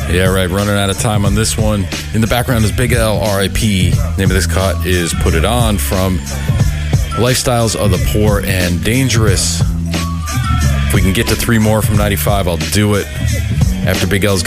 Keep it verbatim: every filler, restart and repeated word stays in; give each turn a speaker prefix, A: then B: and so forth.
A: Yeah, right. Running out of time on this one. In the background is Big L, R I P. Name of this cut is Put It On from Lifestyles of the Poor and Dangerous. If we can get to three more from ninety-five, I'll do it. After Big L's